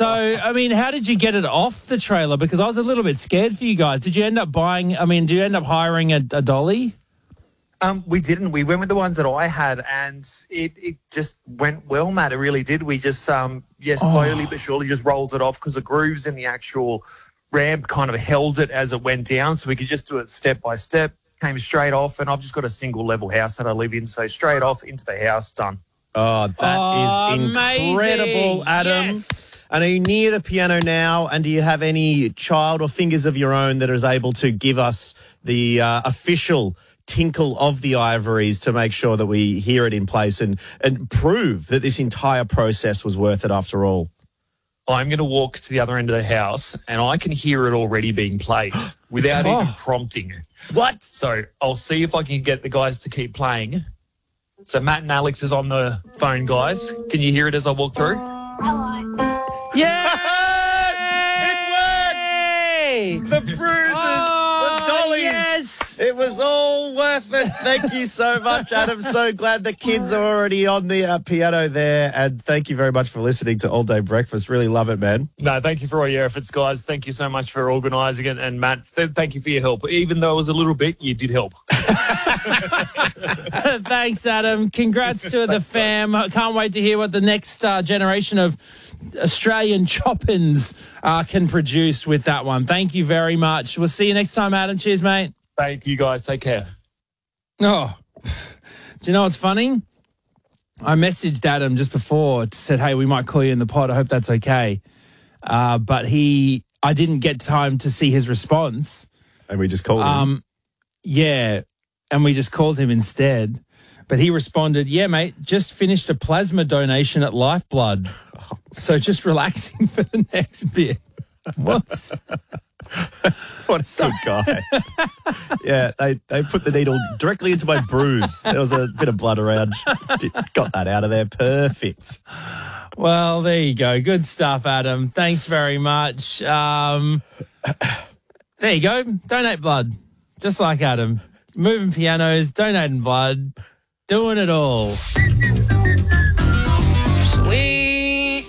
So, I mean, how did you get it off the trailer? Because I was a little bit scared for you guys. Did you end up did you end up hiring a dolly? We didn't. We went with the ones that I had, and it just went well, Matt. It really did. We just, slowly but surely just rolled it off because the grooves in the actual ramp kind of held it as it went down, so we could just do it step by step. Came straight off, and I've just got a single level house that I live in, so straight off into the house, done. Oh, that is incredible, amazing. Adam. Yes. And are you near the piano now? And do you have any child or fingers of your own that is able to give us the official tinkle of the ivories to make sure that we hear it in place and prove that this entire process was worth it after all? I'm going to walk to the other end of the house, and I can hear it already being played without even prompting. What? So I'll see if I can get the guys to keep playing. So Matt and Alex is on the phone, guys. Can you hear it as I walk through? Yeah! It works! The bruises, the dollies. Yes! It was all worth it. Thank you so much, Adam. So glad the kids are already on the piano there. And thank you very much for listening to All Day Breakfast. Really love it, man. No, thank you for all your efforts, guys. Thank you so much for organising it. And Matt, thank you for your help. Even though it was a little bit, you did help. Thanks, Adam. Congrats to the fam. Can't wait to hear what the next generation of Australian Choppins can produce with that one. Thank you very much. We'll see you next time, Adam. Cheers, mate. Thank you, guys. Take care. Oh, do you know what's funny? I messaged Adam just before, said, hey, we might call you in the pod. I hope that's okay. But I didn't get time to see his response. And we just called him. Yeah, and we just called him instead. But he responded, yeah, mate, just finished a plasma donation at Lifeblood. So just relaxing for the next bit. Whoops. What a good guy. Yeah, they put the needle directly into my bruise. There was a bit of blood around. Got that out of there. Perfect. Well, there you go. Good stuff, Adam. Thanks very much. There you go. Donate blood. Just like Adam. Moving pianos, donating blood, doing it all. Sweet.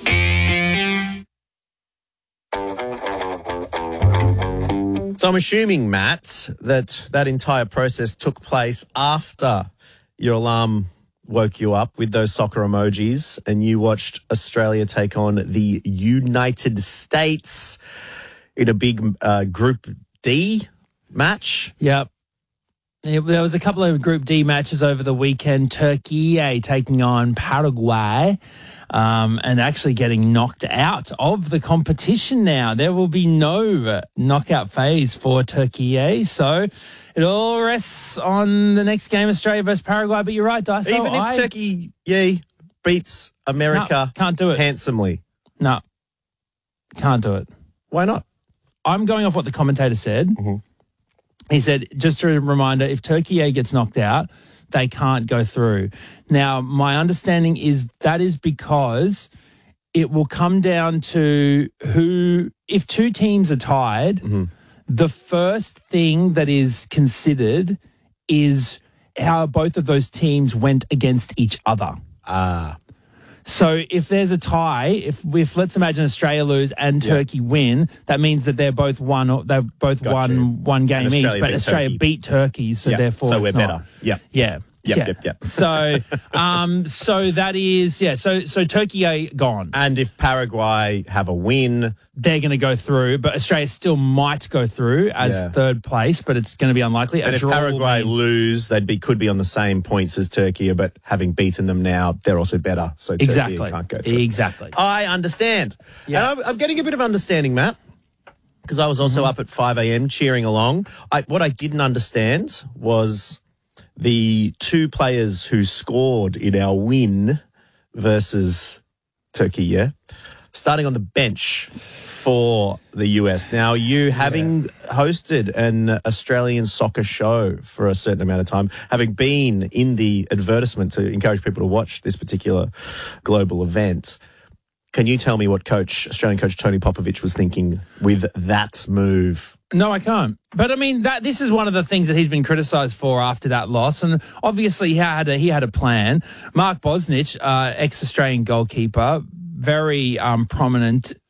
So I'm assuming, Matt, that entire process took place after your alarm woke you up with those soccer emojis and you watched Australia take on the United States in a big Group D match. Yep. There was a couple of Group D matches over the weekend. Turkey taking on Paraguay and actually getting knocked out of the competition now. There will be no knockout phase for Turkey. So it all rests on the next game, Australia versus Paraguay. But you're right, Dyso. Even if Turkey beats America can't do it handsomely. No, can't do it. Why not? I'm going off what the commentator said. Mm-hmm. He said, just a reminder, if Turkey gets knocked out, they can't go through. Now, my understanding is that is because it will come down to if two teams are tied, the first thing that is considered is how both of those teams went against each other. So if there's a tie, if let's imagine Australia lose and Turkey win, that means that they've both won. They've both won one game each. But Australia beat Turkey, so therefore so we're it's better. Yeah. Yep. So, so that is So Turkey gone, and if Paraguay have a win, they're going to go through. But Australia still might go through as third place, but it's going to be unlikely. And if Paraguay lose, could be on the same points as Turkey, but having beaten them now, they're also better. So Turkey can't go through. Exactly. I understand, and I'm getting a bit of understanding, Matt, because I was also up at 5 a.m. cheering along. What I didn't understand was the two players who scored in our win versus Turkey, starting on the bench for the US. Now, you having hosted an Australian soccer show for a certain amount of time, having been in the advertisement to encourage people to watch this particular global event, can you tell me what Australian coach Tony Popovich was thinking with that move? No, I can't. But I mean, this is one of the things that he's been criticised for after that loss, and obviously he had a plan. Mark Bosnich, ex-Australian goalkeeper, very prominent